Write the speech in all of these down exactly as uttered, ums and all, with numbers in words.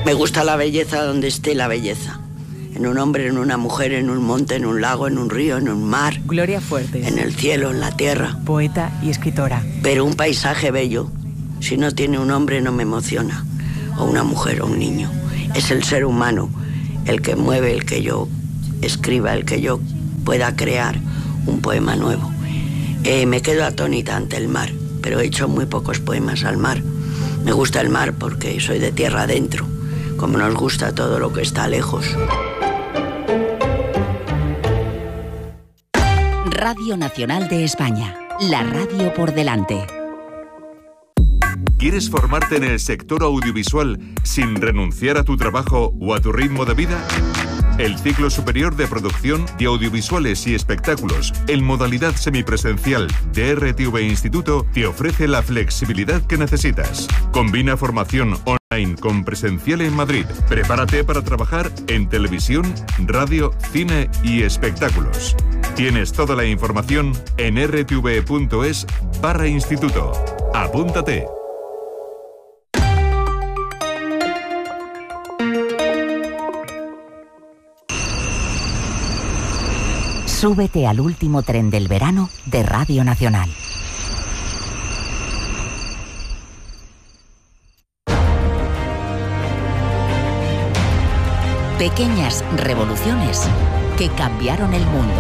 Me gusta la belleza donde esté la belleza. En un hombre, en una mujer, en un monte, en un lago, en un río, en un mar. Gloria Fuertes. En el cielo, en la tierra. Poeta y escritora. Pero un paisaje bello, si no tiene un hombre, no me emociona. O una mujer o un niño. Es el ser humano el que mueve, el que yo escriba, el que yo pueda crear un poema nuevo. Eh, me quedo atónita ante el mar, pero he hecho muy pocos poemas al mar. Me gusta el mar porque soy de tierra adentro, como nos gusta todo lo que está lejos. Radio Nacional de España, la radio por delante. ¿Quieres formarte en el sector audiovisual sin renunciar a tu trabajo o a tu ritmo de vida? El ciclo superior de producción de audiovisuales y espectáculos en modalidad semipresencial de R T V Instituto te ofrece la flexibilidad que necesitas. Combina formación online con presencial en Madrid. Prepárate para trabajar en televisión, radio, cine y espectáculos. Tienes toda la información en r t v punto es barra instituto. Apúntate. Súbete al último tren del verano de Radio Nacional. Pequeñas revoluciones que cambiaron el mundo.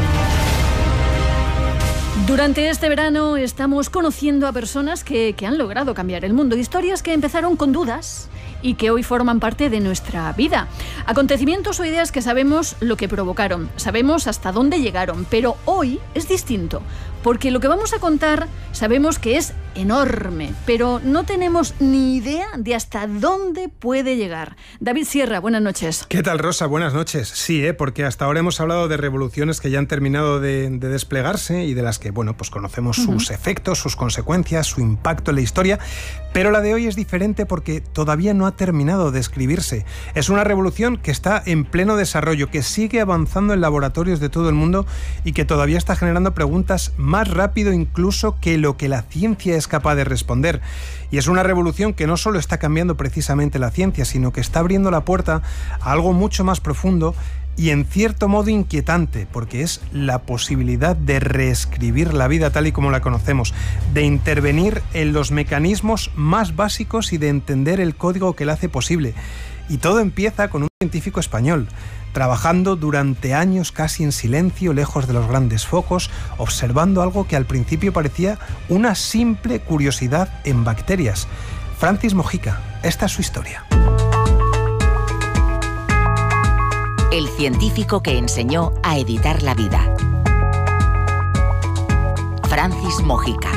Durante este verano estamos conociendo a personas que, que han logrado cambiar el mundo. Historias que empezaron con dudas y que hoy forman parte de nuestra vida. Acontecimientos o ideas que sabemos lo que provocaron, sabemos hasta dónde llegaron, pero hoy es distinto, porque lo que vamos a contar sabemos que es enorme, pero no tenemos ni idea de hasta dónde puede llegar. David Sierra, buenas noches. ¿Qué tal, Rosa? Buenas noches. Sí, ¿eh? Porque hasta ahora hemos hablado de revoluciones que ya han terminado de, de desplegarse y de las que, bueno, pues conocemos uh-huh. sus efectos, sus consecuencias, su impacto en la historia, pero la de hoy es diferente porque todavía no ha terminado de escribirse. Es una revolución que está en pleno desarrollo, que sigue avanzando en laboratorios de todo el mundo y que todavía está generando preguntas más rápido incluso que lo que la ciencia es capaz de responder. Y es una revolución que no solo está cambiando precisamente la ciencia, sino que está abriendo la puerta a algo mucho más profundo y en cierto modo inquietante, porque es la posibilidad de reescribir la vida tal y como la conocemos, de intervenir en los mecanismos más básicos y de entender el código que la hace posible. Y todo empieza con un científico español, trabajando durante años casi en silencio, lejos de los grandes focos, observando algo que al principio parecía una simple curiosidad en bacterias. Francis Mojica, esta es su historia. El científico que enseñó a editar la vida. Francis Mojica.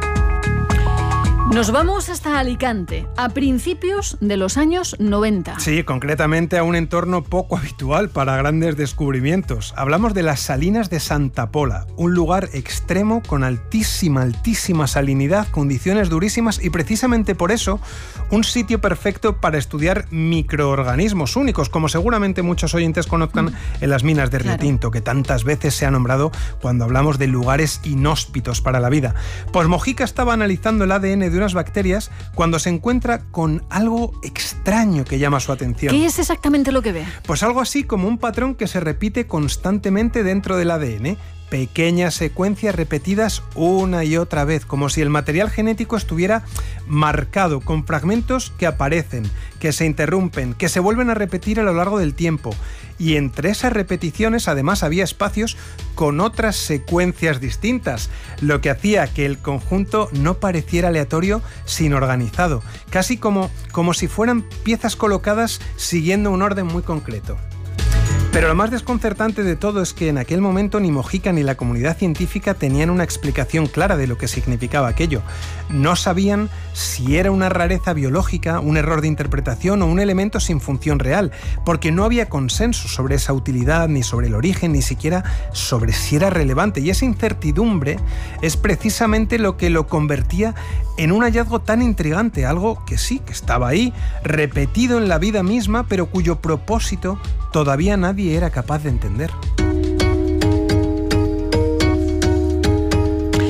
Nos vamos hasta Alicante, a principios de los años noventa. Sí, concretamente a un entorno poco habitual para grandes descubrimientos. Hablamos de las salinas de Santa Pola, un lugar extremo con altísima, altísima salinidad, condiciones durísimas y precisamente por eso un sitio perfecto para estudiar microorganismos únicos, como seguramente muchos oyentes conozcan en las minas de Río claro. Tinto, que tantas veces se ha nombrado cuando hablamos de lugares inhóspitos para la vida. Pues Mojica estaba analizando el A D N de unas bacterias cuando se encuentra con algo extraño que llama su atención. ¿Qué es exactamente lo que ve? Pues algo así como un patrón que se repite constantemente dentro del A D N. Pequeñas secuencias repetidas una y otra vez, como si el material genético estuviera marcado con fragmentos que aparecen, que se interrumpen, que se vuelven a repetir a lo largo del tiempo. Y entre esas repeticiones además había espacios con otras secuencias distintas, lo que hacía que el conjunto no pareciera aleatorio, sino organizado, casi como, como si fueran piezas colocadas siguiendo un orden muy concreto. Pero lo más desconcertante de todo es que en aquel momento ni Mojica ni la comunidad científica tenían una explicación clara de lo que significaba aquello. No sabían si era una rareza biológica, un error de interpretación o un elemento sin función real, porque no había consenso sobre esa utilidad, ni sobre el origen, ni siquiera sobre si era relevante. Y esa incertidumbre es precisamente lo que lo convertía en un hallazgo tan intrigante, algo que sí, que estaba ahí, repetido en la vida misma, pero cuyo propósito todavía nadie era capaz de entender.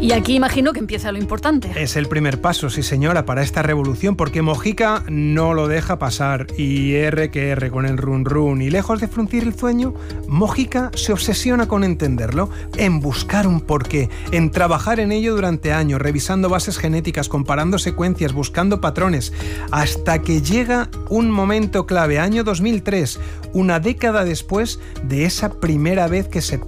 Y aquí imagino que empieza lo importante. Es el primer paso, sí señora, para esta revolución, porque Mojica no lo deja pasar. Y R que R con el run run. Y lejos de fruncir el sueño, Mojica se obsesiona con entenderlo, en buscar un porqué, en trabajar en ello durante años, revisando bases genéticas, comparando secuencias, buscando patrones, hasta que llega un momento clave, año dos mil tres, una década después de esa primera vez que se